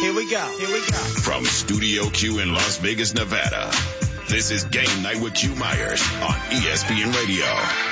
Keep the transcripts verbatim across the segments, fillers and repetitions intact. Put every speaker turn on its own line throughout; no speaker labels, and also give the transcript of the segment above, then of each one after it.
Here we go. Here we go.
From Studio Q in Las Vegas, Nevada, this is Game Night with Q Myers on E S P N Radio.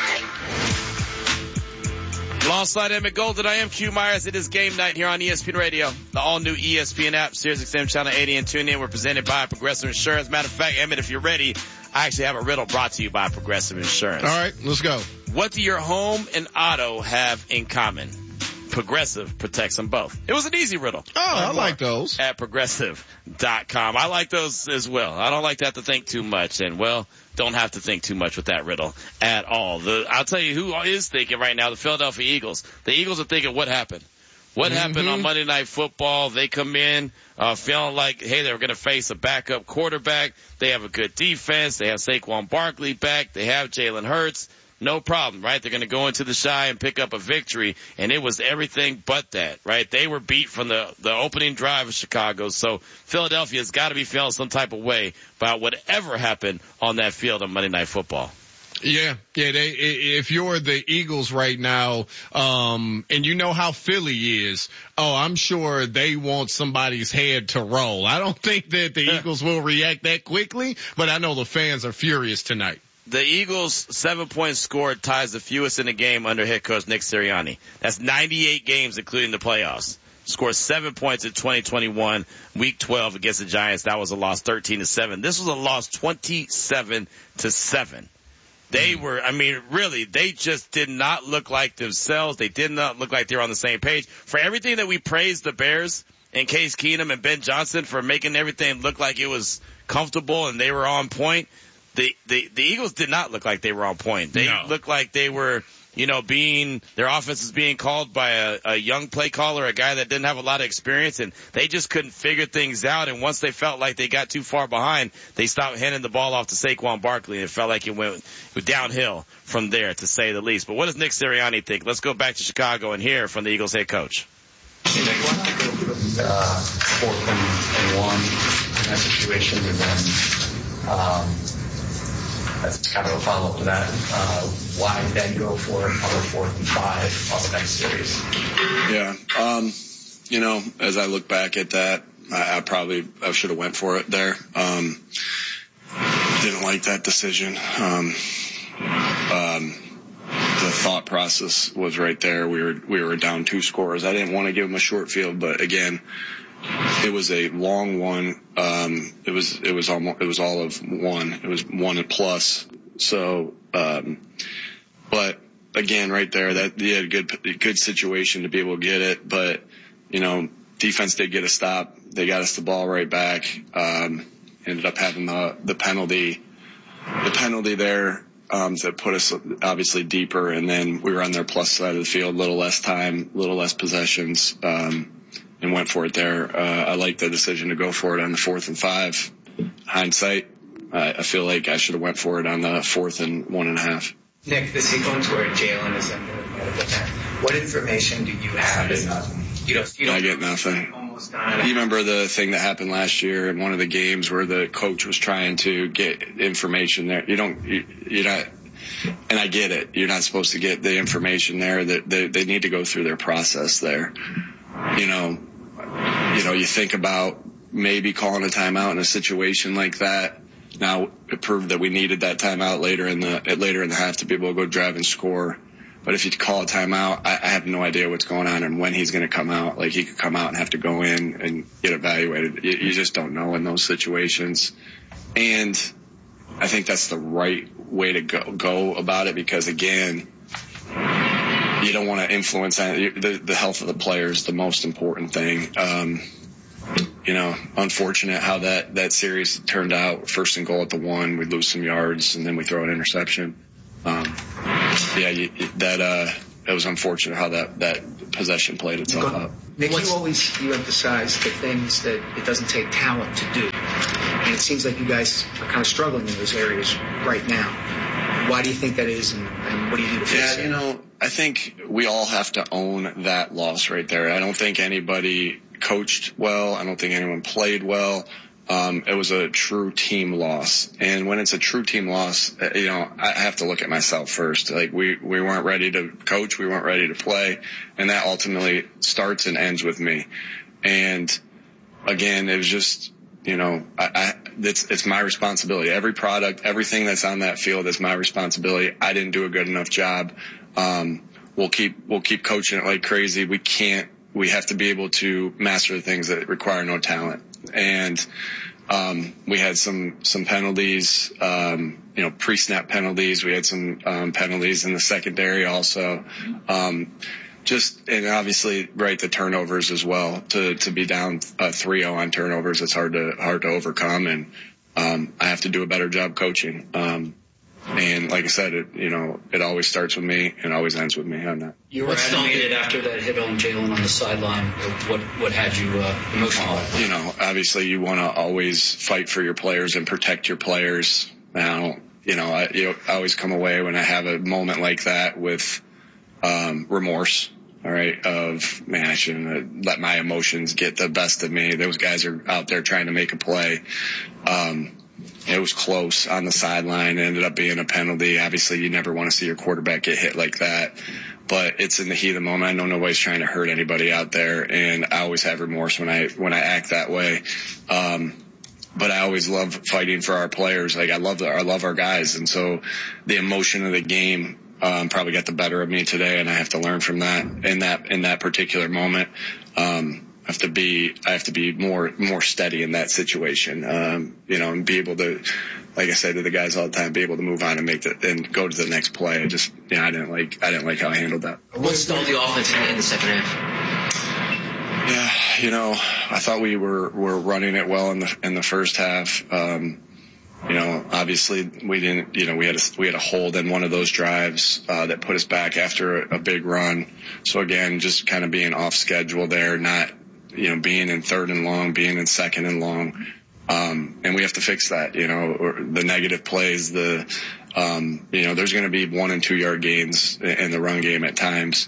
Alongside Emmett Golden, I am Q Myers. It is Game Night here on E S P N Radio, the all-new E S P N app, Sirius X M Channel eighty, and tune in. We're presented by Progressive Insurance. Matter of fact, Emmett, if you're ready, I actually have a riddle brought to you by Progressive Insurance.
All right, let's go.
What do your home and auto have in common? Progressive protects them both. It was an easy riddle.
Oh, I like those.
At progressive dot com. I like those as well. I don't like to have to think too much, and, well, don't have to think too much with that riddle at all. The, I'll tell you who is thinking right now, the Philadelphia Eagles. The Eagles are thinking, what happened? What mm-hmm. happened on Monday Night Football? They come in uh, feeling like, hey, they were going to face a backup quarterback. They have a good defense. They have Saquon Barkley back. They have Jalen Hurts. No problem, right? They're going to go into the Shy and pick up a victory, and it was everything but that, right? They were beat from the, the opening drive of Chicago, so Philadelphia's got to be feeling some type of way about whatever happened on that field on Monday Night Football.
Yeah, yeah. They, if you're the Eagles right now, um, and you know how Philly is, oh, I'm sure they want somebody's head to roll. I don't think that the Eagles will react that quickly, but I know the fans are furious tonight.
The Eagles' seven-point score ties the fewest in the game under head coach Nick Sirianni. That's ninety-eight games, including the playoffs. Scored seven points in twenty twenty-one, week twelve against the Giants. That was a loss thirteen to seven. This was a loss twenty-seven to seven. They were, I mean, really, they just did not look like themselves. They did not look like they were on the same page. For everything that we praised the Bears and Case Keenum and Ben Johnson for making everything look like it was comfortable and they were on point, The, the, the Eagles did not look like they were on point. They
no.
looked like they were, you know, being, their offense is being called by a, a young play caller, a guy that didn't have a lot of experience, and they just couldn't figure things out. And once they felt like they got too far behind, they stopped handing the ball off to Saquon Barkley, and it felt like it went, it went downhill from there, to say the least. But what does Nick Sirianni think? Let's go back to Chicago and hear from the Eagles head coach.
You know, you want to go from uh, fourth and, and one in that situation, and then, um, that's kind of a follow-up to that. Uh, why then go for it on the fourth and five on the next series?
Yeah. Um, you know, as I look back at that, I, I probably I should have went for it there. Um, didn't like that decision. Um, um, the thought process was right there. We were we were down two scores. I didn't want to give them a short field, but again, it was a long one. Um, it was, it was almost, it was all of one. It was one and plus. So, um, but again, right there, that, yeah, a good, good situation to be able to get it. But, you know, defense did get a stop. They got us the ball right back. Um, ended up having the, the penalty, the penalty there, um, that put us obviously deeper. And then we were on their plus side of the field, a little less time, a little less possessions. Um, and went for it there. Uh, I like the decision to go for it on the fourth and five. Hindsight, uh, I feel like I should have went for it on the fourth and one and a half.
Nick, the sequence where Jalen is in the medical tent, what information do you have?
I get nothing.
You don't, you don't
I get nothing.
Almost done.
You remember the thing that happened last year in one of the games where the coach was trying to get information there? You don't, you, you're not, and I get it. You're not supposed to get the information there. That they, they need to go through their process there. You know, You know, you think about maybe calling a timeout in a situation like that. Now it proved that we needed that timeout later in the later in the half to be able to go drive and score. But if you call a timeout, I, I have no idea what's going on and when he's going to come out. Like, he could come out and have to go in and get evaluated. You, you just don't know in those situations. And I think that's the right way to go, go about it because, again, you don't want to influence the, the health of the players, the most important thing. Um, you know, unfortunate how that, that series turned out. First and goal at the one, we lose some yards, and then we throw an interception. Um, yeah, you, that uh, it was unfortunate how that, that possession played itself out.
Nick, you always you emphasize the things that it doesn't take talent to do. And it seems like you guys are kind of struggling in those areas right now. Why do you think that is, and, and what do you do to fix it?
Yeah, you know, I think we all have to own that loss right there. I don't think anybody coached well. I don't think anyone played well. Um, it was a true team loss. And when it's a true team loss, you know, I have to look at myself first. Like, we, we weren't ready to coach. We weren't ready to play. And that ultimately starts and ends with me. And again, it was just, you know, I, I, it's, it's my responsibility. Every product, everything that's on that field is my responsibility. I didn't do a good enough job. Um, we'll keep, we'll keep coaching it like crazy. We can't, we have to be able to master the things that require no talent. And, um, we had some, some penalties, um, you know, pre-snap penalties. We had some, um, penalties in the secondary also. Um, Just, and obviously, right, the turnovers as well. To, to be down uh, three oh on turnovers, it's hard to, hard to overcome. And, um, I have to do a better job coaching. Um, and like I said, it, you know, it always starts with me and always ends with me on that.
You were animated after that hit on Jalen on the sideline. What, what had you, uh, emotional?
You know, obviously you want to always fight for your players and protect your players. Now, you know, I, you know, I always come away when I have a moment like that with, Um, remorse, all right, of, man, I shouldn't have let my emotions get the best of me. Those guys are out there trying to make a play. Um, it was close on the sideline. It ended up being a penalty. Obviously, you never want to see your quarterback get hit like that, but it's in the heat of the moment. I know nobody's trying to hurt anybody out there, and I always have remorse when I, when I act that way. Um, but I always love fighting for our players. Like I love the, I love our guys. And so the emotion of the game, Um, probably got the better of me today, and I have to learn from that in that in that particular moment. Um, I have to be I have to be more more steady in that situation. Um, you know, and be able to, like I said to the guys all the time, be able to move on and make the and go to the next play. I just, you know, I didn't like I didn't like how I handled that.
What stalled the offense in the second half?
Yeah, you know, I thought we were were running it well in the in the first half. Um, You know, obviously we didn't, you know, we had a, we had a hold in one of those drives, uh, that put us back after a, a big run. So again, just kind of being off schedule there, not, you know, being in third and long, being in second and long. Um, and we have to fix that, you know, or the negative plays, the, um, you know, there's going to be one and two yard gains in the run game at times.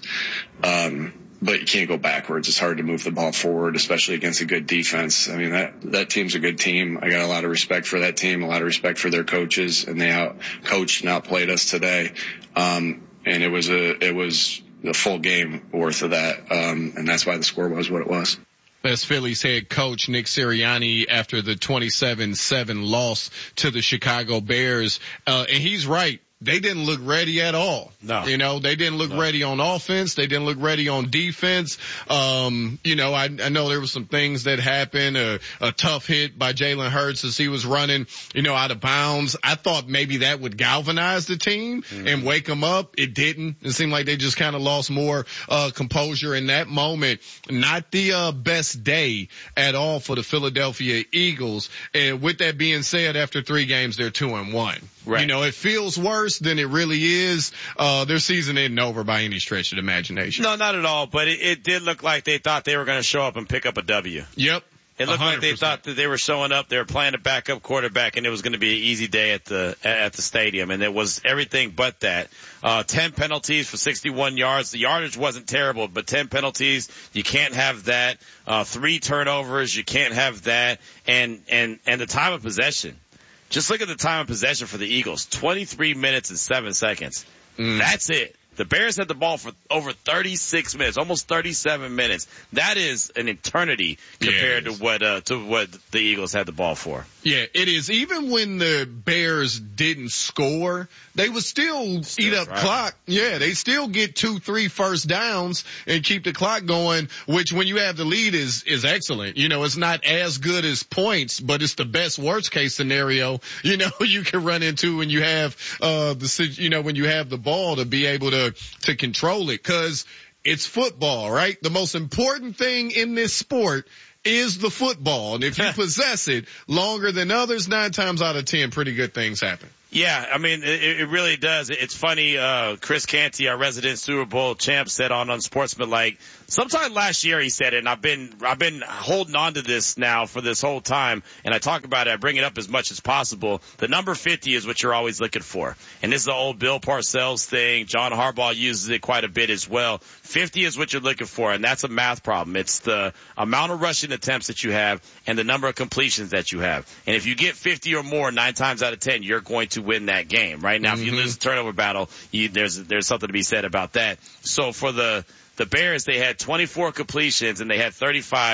Um, But you can't go backwards. It's hard to move the ball forward, especially against a good defense. I mean, that, that team's a good team. I got a lot of respect for that team, a lot of respect for their coaches, and they out coached and outplayed us today. Um, and it was a, it was a full game worth of that. Um, and that's why the score was what it was.
That's Philly's head coach Nick Sirianni after the twenty-seven seven loss to the Chicago Bears. Uh, and he's right. They didn't look ready at all.
No.
You know, they didn't look no. ready on offense. They didn't look ready on defense. Um, you know, I, I know there were some things that happened, a, a tough hit by Jalen Hurts as he was running, you know, out of bounds. I thought maybe that would galvanize the team mm. and wake them up. It didn't. It seemed like they just kind of lost more, uh, composure in that moment. Not the, uh, best day at all for the Philadelphia Eagles. And with that being said, after three games, they're two and one.
Right.
You know, it feels worse than it really is. Uh, their season isn't over by any stretch of the imagination.
No, not at all. But it, it did look like they thought they were going to show up and pick up a W.
Yep.
It looked
one hundred percent.
like they thought that they were showing up. They were playing a backup quarterback, and it was going to be an easy day at the at the stadium. And it was everything but that. Uh, ten penalties for sixty-one yards. The yardage wasn't terrible, but ten penalties, you can't have that. Uh, three turnovers, you can't have that. And and and the time of possession. Just look at the time of possession for the Eagles. twenty-three minutes and seven seconds. Mm. That's it. The Bears had the ball for over thirty-six minutes, almost thirty-seven minutes. That is an eternity compared yeah, to what uh, to what the Eagles had the ball for.
Yeah, it is. Even when the Bears didn't score, they would still, still eat up right. clock. Yeah, they still get two, three first downs and keep the clock going, which when you have the lead is, is excellent. You know, it's not as good as points, but it's the best worst case scenario, you know, you can run into when you have, uh, the, you know, when you have the ball to be able to, to control it. Cause it's football, right? The most important thing in this sport is the football. And if you possess it longer than others, nine times out of ten, pretty good things happen.
Yeah, I mean, it, it really does. It's funny, uh, Chris Canty, our resident Super Bowl champ, said on Unsportsmanlike, sometime last year he said it, and I've been, I've been holding on to this now for this whole time, and I talk about it, I bring it up as much as possible. The number fifty is what you're always looking for. And this is the old Bill Parcells thing. John Harbaugh uses it quite a bit as well. fifty is what you're looking for, and that's a math problem. It's the amount of rushing attempts that you have and the number of completions that you have. And if you get fifty or more, nine times out of ten, you're going to win that game. Right now, mm-hmm. if you lose the turnover battle, you, there's there's something to be said about that. So for the the Bears, they had twenty-four completions and they had thirty-five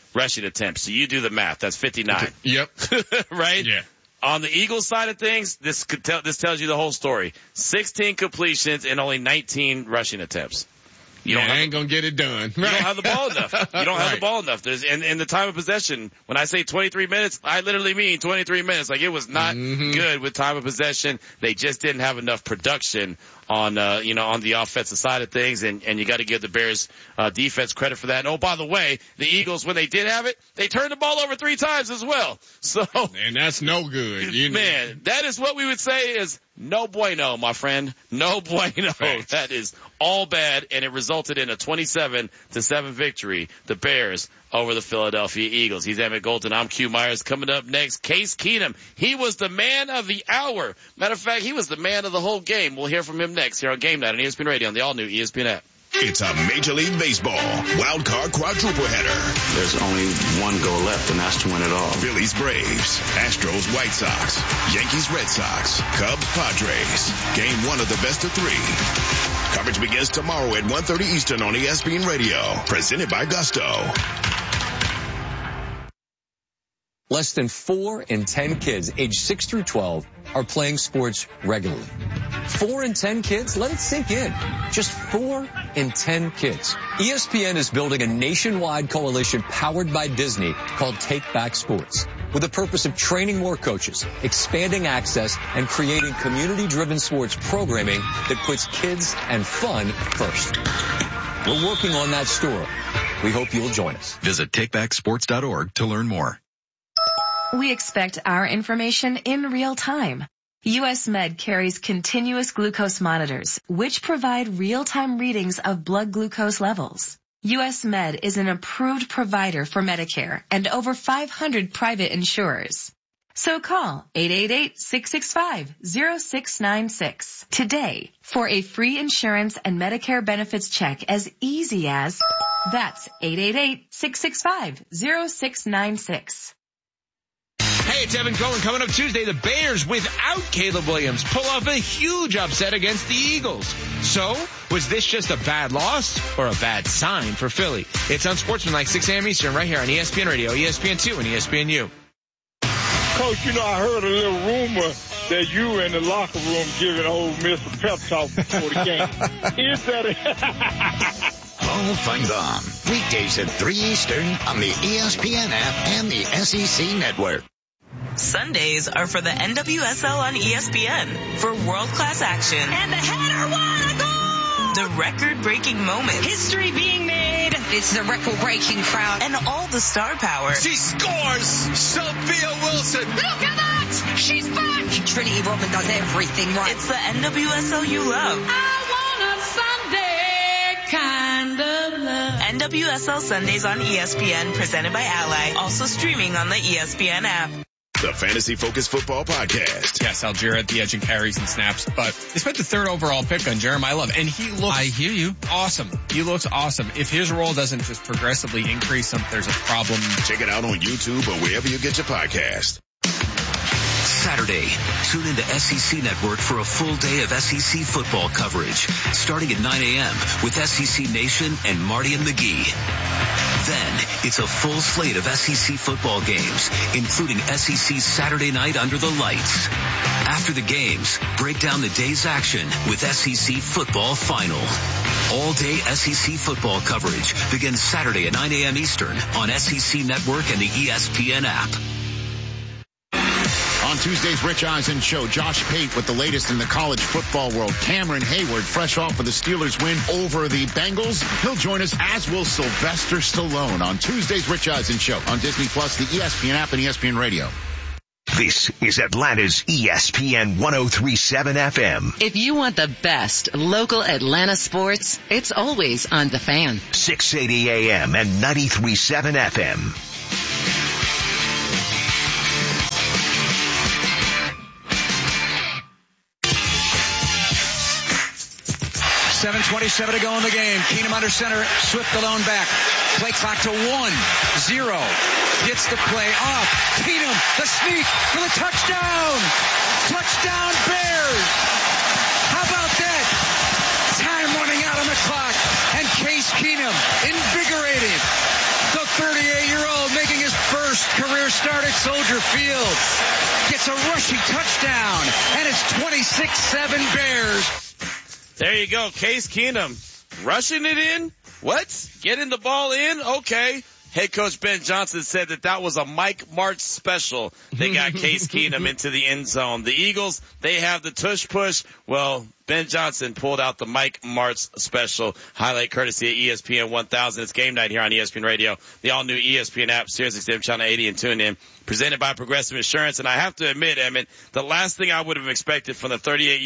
rushing attempts. So you do the math. That's fifty-nine.
Yep.
Right?
Yeah.
On the Eagles side of things, this could tell, this tells you the whole story. sixteen completions and only nineteen rushing attempts. You
yeah,
don't
I
have
ain't gonna get it done.
You don't have the ball enough. You don't have
Right.
the ball enough. There's, and, and the time of possession, when I say twenty-three minutes, I literally mean twenty-three minutes. Like, it was not
mm-hmm.
good with time of possession. They just didn't have enough production on, uh, you know, on the offensive side of things. And, and you got to give the Bears, uh, defense credit for that. And oh, by the way, the Eagles, when they did have it, they turned the ball over three times as well. So.
And that's no good. You
Man,
know.
that is what we would say is no bueno, my friend. No bueno.
Thanks.
That is all bad, and it resulted in a twenty-seven to seven victory, the Bears over the Philadelphia Eagles. He's Emmett Golden. I'm Q Myers. Coming up next, Case Keenum. He was the man of the hour. Matter of fact, he was the man of the whole game. We'll hear from him next here on Game Night on E S P N Radio on the all-new E S P N app.
It's a Major League Baseball wild card quadruple header.
There's only one goal left, and that's to win it all.
Phillies, Braves, Astros, White Sox, Yankees, Red Sox, Cubs, Padres. Game one of the best of three. Coverage begins tomorrow at one thirty Eastern on E S P N Radio. Presented by Gusto.
Less than four in ten kids aged six through twelve are playing sports regularly. Four in ten kids? Let it sink in. Just four in ten kids. E S P N is building a nationwide coalition powered by Disney called Take Back Sports, with the purpose of training more coaches, expanding access, and creating community-driven sports programming that puts kids and fun first. We're working on that story. We hope you'll join us.
Visit take back sports dot org to learn more.
We expect our information in real time. U S Med carries continuous glucose monitors, which provide real-time readings of blood glucose levels. U S Med is an approved provider for Medicare and over five hundred private insurers. So call eight eight eight, six six five, zero six nine six today for a free insurance and Medicare benefits check as easy as, that's eight eight eight, six six five, zero six nine six.
Hey, it's Evan Cohen. Coming up Tuesday, the Bears, without Caleb Williams, pull off a huge upset against the Eagles. So, was this just a bad loss or a bad sign for Philly? It's Unsportsmanlike, six a.m. Eastern, right here on E S P N Radio, E S P N two, and E S P N U.
Coach, you know, I heard a little rumor that you were in the locker room giving Ole Miss a pep talk before the game. Is that a...
All fun on. Weekdays at three Eastern on the E S P N app and the S E C network.
Sundays are for the N W S L on E S P N for world-class action. And the header won a goal! The record-breaking moments.
History being made. It's the record-breaking crowd.
And all the star power.
She scores! Sophia Wilson!
Look at that! She's back! Trinity Rodman does everything right.
It's the N W S L you love.
I want a Sunday kind of love.
N W S L Sundays on E S P N, presented by Ally. Also streaming on the E S P N app.
The Fantasy Focus Football Podcast.
Yes, Algier at the edge and carries and snaps, but they spent the third overall pick on Jeremiah Love, and he looks
I hear you.
awesome. He looks awesome. If his role doesn't just progressively increase, some there's a problem.
Check it out on YouTube or wherever you get your podcast.
Saturday, tune into S E C Network for a full day of S E C football coverage, starting at nine a.m. with S E C Nation and Marty and McGee. Then, it's a full slate of S E C football games, including S E C Saturday Night Under the Lights. After the games, break down the day's action with S E C Football Final. All-day S E C football coverage begins Saturday at nine a.m. Eastern on S E C Network and the E S P N app.
On Tuesday's Rich Eisen Show, Josh Pate with the latest in the college football world. Cameron Hayward, fresh off of the Steelers win over the Bengals. He'll join us, as will Sylvester Stallone, on Tuesday's Rich Eisen Show on Disney Plus, the E S P N app, and E S P N Radio.
This is Atlanta's E S P N one oh three point seven F M.
If you want the best local Atlanta sports, it's always on The Fan.
six eighty A M and ninety-three point seven F M.
seven twenty-seven to go in the game. Keenum under center. Swift alone back. Play clock to one. Zero. Gets the play off. Keenum, the sneak for the touchdown. Touchdown Bears. How about that? Time running out on the clock. And Case Keenum, invigorating. The thirty-eight-year-old First start at Soldier Field. Gets a rushing touchdown, and it's twenty-six seven Bears.
There you go. Case Keenum rushing it in. What? Getting the ball in? Okay. Head coach Ben Johnson said that that was a Mike Martz special. They got Case Keenum into the end zone. The Eagles, they have the tush push. Well, Ben Johnson pulled out the Mike Martz special. Highlight courtesy of E S P N one thousand. It's game night here on E S P N Radio. The all new E S P N app, Sirius X M Channel eighty, and tune in. Presented by Progressive Insurance. And I have to admit, Emmett, the last thing I would have expected from the thirty-eight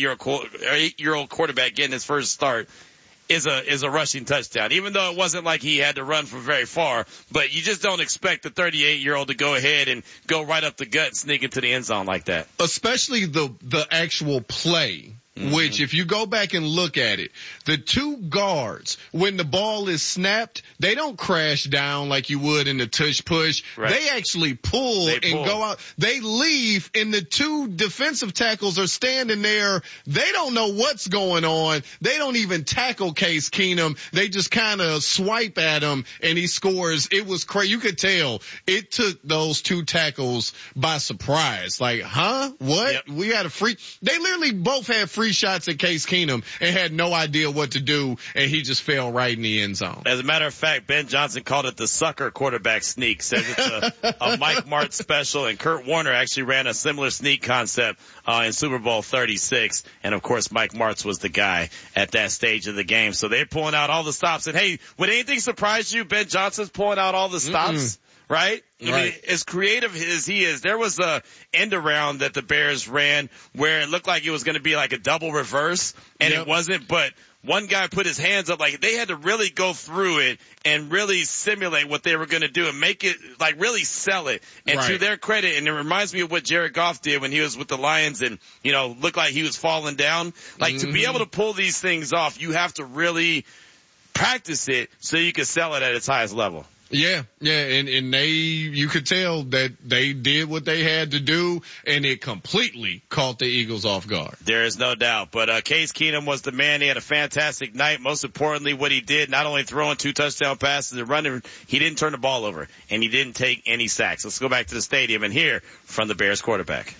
year old quarterback getting his first start is a is a rushing touchdown, even though it wasn't like he had to run from very far. But you just don't expect the thirty-eight year old to go ahead and go right up the gut and sneak into the end zone like that.
Especially the the actual play. Mm-hmm. Which, if you go back and look at it, the two guards, when the ball is snapped, they don't crash down like you would in the tush push. Right. They actually pull, they pull and go out. They leave, and the two defensive tackles are standing there. They don't know what's going on. They don't even tackle Case Keenum. They just kind of swipe at him, and he scores. It was crazy. You could tell it took those two tackles by surprise. Like, huh? What? Yep. We had a free. They literally both had free shots at Case Keenum and had no idea what to do, and he just fell right in the end zone.
As a matter of fact, Ben Johnson called it the sucker quarterback sneak. Says it's a, a Mike Martz special, and Kurt Warner actually ran a similar sneak concept uh, in Super Bowl thirty-six, and of course Mike Martz was the guy at that stage of the game. So they're pulling out all the stops. And hey, would anything surprise you? Ben Johnson's pulling out all the stops. Mm-mm. Right? I
right.
mean, as creative as he is, there was a end around that the Bears ran where it looked like it was going to be like a double reverse, and yep. it wasn't, but one guy put his hands up, like they had to really go through it and really simulate what they were going to do and make it, like really sell it. And right. to their credit, and it reminds me of what Jared Goff did when he was with the Lions and, you know, looked like he was falling down. Like mm-hmm. to be able to pull these things off, you have to really practice it so you can sell it at its highest level.
Yeah, yeah, and, and they, you could tell that they did what they had to do, and it completely caught the Eagles off guard.
There is no doubt. But uh, Case Keenum was the man. He had a fantastic night. Most importantly, what he did, not only throwing two touchdown passes and running, he didn't turn the ball over, and he didn't take any sacks. Let's go back to the stadium and hear from the Bears quarterback.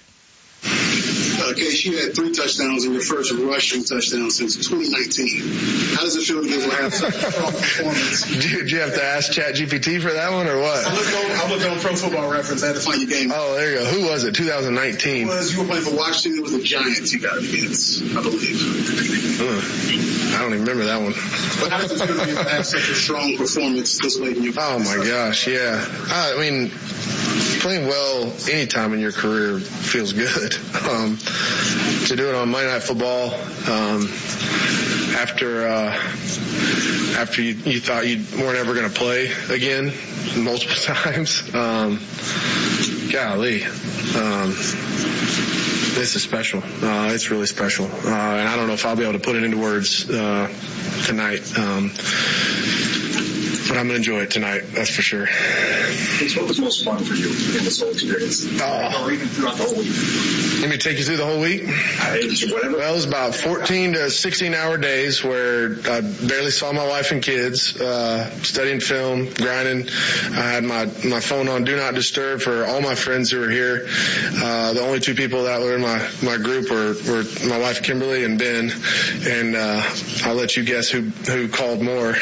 Uh, Case, you had three touchdowns in your first rushing touchdown since twenty nineteen. How does it feel to be able to have such a strong performance?
Did you have to ask Chat G P T for that one or what?
I looked on, I looked on Pro Football Reference. I had to find your game.
Oh, there you go. Who was it? twenty nineteen.
It was, you were playing for Washington. It was the Giants you got against, I believe.
Uh, I don't even remember that one.
But how does it feel to be able to have such a strong performance this late in your career?
Oh, my gosh, yeah. I mean, playing well any time in your career feels good. Um, to do it on Monday Night Football, um, after, uh, after you, you thought you weren't ever going to play again multiple times, um, golly, um, this is special. Uh, it's really special. Uh, and I don't know if I'll be able to put it into words, uh, tonight. Um, But I'm going to enjoy it tonight, that's for sure.
What was most fun for you in this whole experience? Uh, or even throughout the whole week?
Let me take you through the whole week?
Whatever.
Well, it was about fourteen to sixteen hour days where I barely saw my wife and kids, uh, studying film, grinding. I had my, my phone on Do Not Disturb for all my friends who were here. Uh, the only two people that were in my, my group were, were my wife Kimberly and Ben. And, uh, I'll let you guess who, who called more.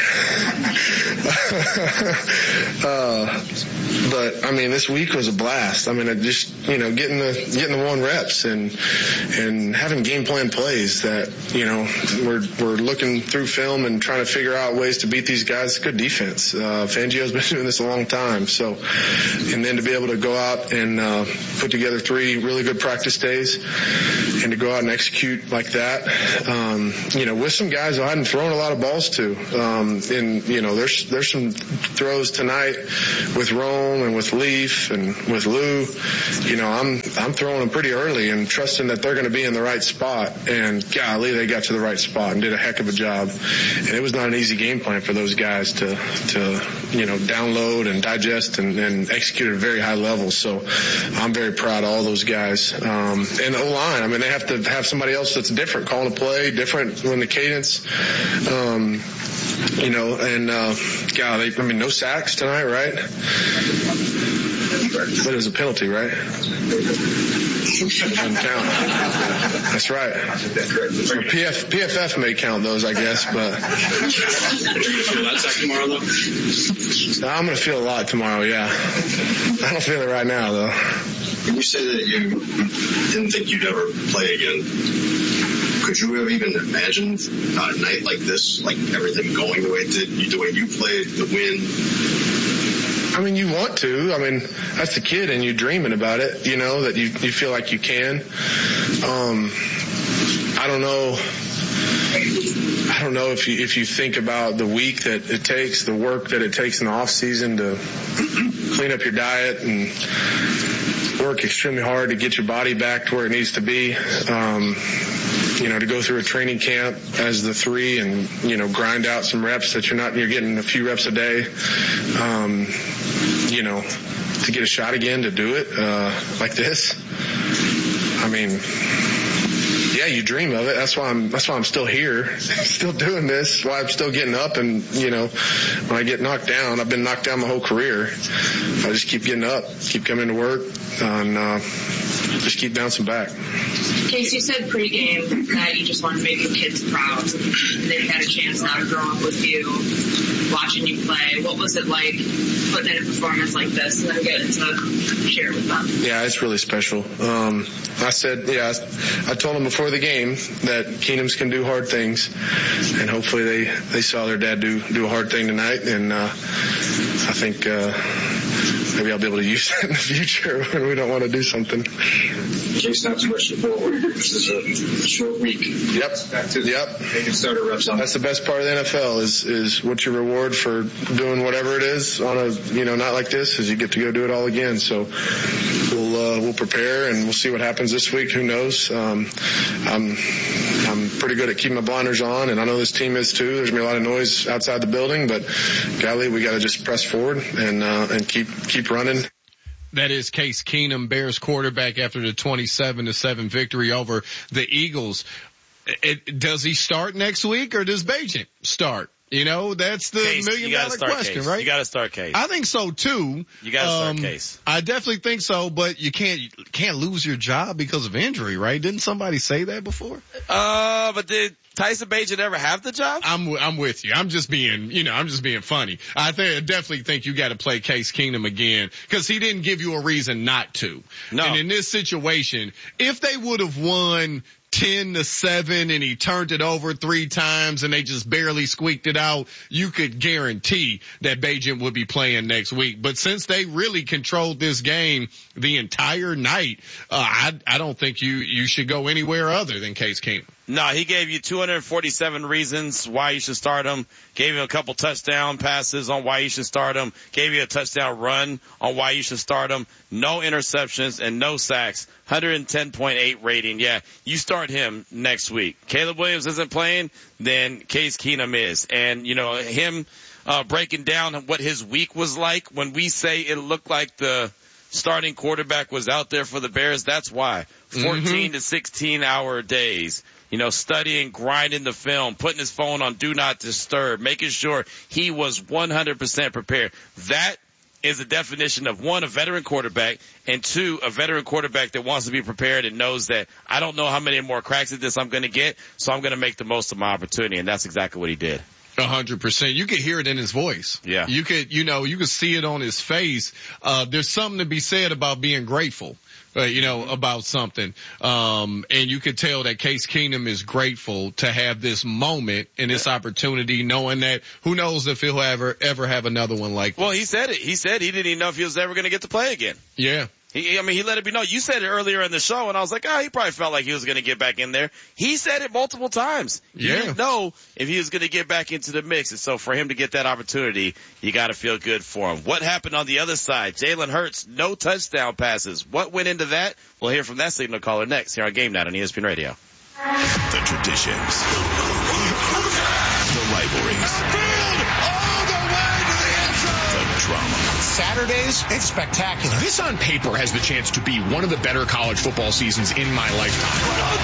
uh, but I mean, this week was a blast. I mean, I just, you know, getting the, getting the one reps and, and having game plan plays that, you know, we're, we're looking through film and trying to figure out ways to beat these guys. Good defense. Uh, Fangio's been doing this a long time. So, and then to be able to go out and, uh, put together three really good practice days and to go out and execute like that, um, you know, with some guys I hadn't thrown a lot of balls to, um, and, you know, there's, there's some throws tonight with Rome and with Leaf and with Lou. You know, I'm I'm throwing them pretty early and trusting that they're going to be in the right spot. And golly, they got to the right spot and did a heck of a job. And it was not an easy game plan for those guys to to you know download and digest and, and execute at a very high level. So I'm very proud of all those guys. Um, and the O-line, I mean, they have to have somebody else that's different, calling a play, different when the cadence. Um, You know, and, uh, God, they, I mean, no sacks tonight, right? But it was a penalty, right? Doesn't count. That's right. Well, P F, P F F may count those, I guess, but.
tomorrow, though?
I'm going to feel a lot tomorrow, yeah. I don't feel it right now, though.
When you say that you didn't think you'd ever play again, could you have even imagined a night like this, like everything going the way it did, the way you played, the win?
I mean, you want to. I mean, that's the kid and you're dreaming about it, you know, that you, you feel like you can. Um, I don't know. I don't know if you, if you think about the week that it takes, the work that it takes in the off season to clean up your diet and work extremely hard to get your body back to where it needs to be. Um, you know, to go through a training camp as the three and, you know, grind out some reps that you're not, you're getting a few reps a day. Um, you know, to get a shot again to do it, uh, like this. I mean, yeah, you dream of it. That's why I'm, that's why I'm still here, still doing this. That's why I'm still getting up. And, you know, when I get knocked down, I've been knocked down my whole career. I just keep getting up, keep coming to work, and, uh, just keep bouncing back.
Case, you said pregame that you just want to make your kids proud. They've had a chance now to grow up with you, watching you play. What was it like putting in a performance like this and then getting to share it with them?
Yeah, it's really special. Um, I said, yeah, I told them before the game that Keenums can do hard things, and hopefully they, they saw their dad do, do a hard thing tonight, and uh, I think uh, maybe I'll be able to use that in the future when we don't want to do something.
Case, not too much to forward. This is a short week.
Yep.
Back to
yep.
Making starter reps on.
That's the best part of the N F L is is what's your reward for doing whatever it is on a, you know, not like this, is you get to go do it all again. So we'll uh, we'll prepare and we'll see what happens this week. Who knows? Um, I'm I'm pretty good at keeping my blinders on, and I know this team is too. There's gonna be a lot of noise outside the building, but golly, we got to just press forward and uh, and keep keep running.
That is Case Keenum, Bears quarterback, after the twenty-seven to seven victory over the Eagles. It, does he start next week or does Bagent start? You know, that's the
Case,
million dollar question,
Case.
right?
You got to start Case.
I think so too.
You got to
um,
start Case.
I definitely think so, but you can't can't lose your job because of injury, right? Didn't somebody say that before?
Uh, but did Tyson Bagent ever have the job?
I'm I'm with you. I'm just being, you know, I'm just being funny. I think I definitely think you got to play Case Keenum again because he didn't give you a reason not to.
No.
And in this situation, if they would have won ten to seven and he turned it over three times and they just barely squeaked it out, you could guarantee that Bagent would be playing next week. But since they really controlled this game the entire night, uh, I, I don't think you, you should go anywhere other than Case Keenum.
No, he gave you two hundred forty-seven reasons why you should start him. Gave you a couple touchdown passes on why you should start him. Gave you a touchdown run on why you should start him. No interceptions and no sacks. one ten point eight rating. Yeah, you start him next week. Caleb Williams isn't playing, then Case Keenum is. And, you know, him uh breaking down what his week was like, when we say it looked like the starting quarterback was out there for the Bears, that's why. fourteen mm-hmm. to sixteen hour days. You know, studying, grinding the film, putting his phone on Do Not Disturb, making sure he was one hundred percent prepared. That is a definition of, one, a veteran quarterback, and two, a veteran quarterback that wants to be prepared and knows that I don't know how many more cracks at this I'm going to get, so I'm going to make the most of my opportunity, and that's exactly what he did.
A hundred percent. You could hear it in his voice.
Yeah.
You could, you know, you could see it on his face. Uh, there's something to be said about being grateful. Uh, you know, about something. Um, and you could tell that Case Keenum is grateful to have this moment and this opportunity, knowing that who knows if he'll ever, ever have another one like
Well,
this.
he said it. He said he didn't even know if he was ever going to get to play again.
Yeah.
He, I mean, he let it be known. You said it earlier in the show, and I was like, oh, he probably felt like he was going to get back in there. He said it multiple times. He
yeah.
didn't know if he was going to get back into the mix. And so for him to get that opportunity, you got to feel good for him. What happened on the other side? Jalen Hurts, no touchdown passes. What went into that? We'll hear from that signal caller next here on Game Night on E S P N Radio.
The traditions. The rivalries. Drama.
Saturdays, it's spectacular. This on paper has the chance to be one of the better college football seasons in my lifetime.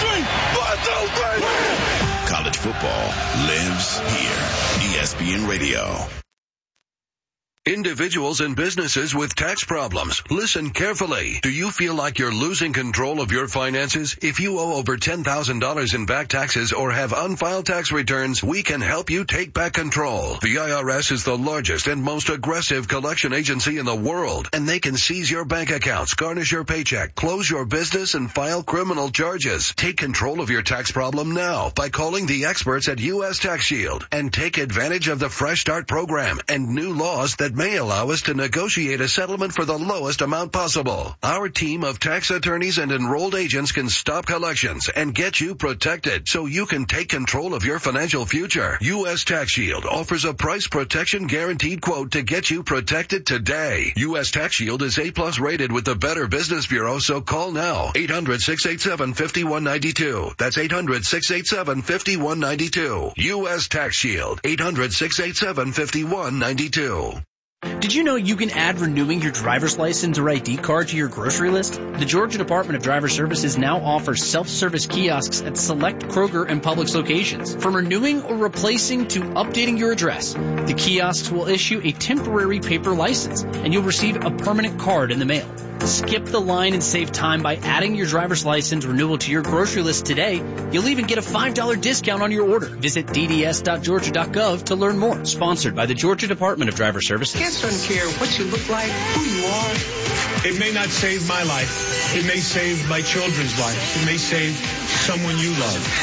College football lives here. E S P N Radio.
Individuals and businesses with tax problems, listen carefully. Do you feel like you're losing control of your finances? If you owe over ten thousand dollars in back taxes or have unfiled tax returns, we can help you take back control. The I R S is the largest and most aggressive collection agency in the world, and they can seize your bank accounts, garnish your paycheck, close your business, and file criminal charges. Take control of your tax problem now by calling the experts at U S Tax Shield and take advantage of the Fresh Start program and new laws that may allow us to negotiate a settlement for the lowest amount possible. Our team of tax attorneys and enrolled agents can stop collections and get you protected so you can take control of your financial future. U S Tax Shield offers a price protection guaranteed quote to get you protected today. U S Tax Shield is A plus rated with the Better Business Bureau, so call now. eight hundred, six eight seven, five one nine two. That's eight hundred, six eight seven, five one nine two. U S Tax Shield. eight hundred, six eight seven, five one nine two.
Did you know you can add renewing your driver's license or I D card to your grocery list? The Georgia Department of Driver Services now offers self-service kiosks at select Kroger and Publix locations. From renewing or replacing to updating your address, the kiosks will issue a temporary paper license, and you'll receive a permanent card in the mail. Skip the line and save time by adding your driver's license renewal to your grocery list today. You'll even get a five dollars discount on your order. Visit d d s dot georgia dot gov to learn more. Sponsored by the Georgia Department of Driver Services.
Kids don't care what you look like, who you are.
It may not save my life. It may save my children's life. It may save someone you love.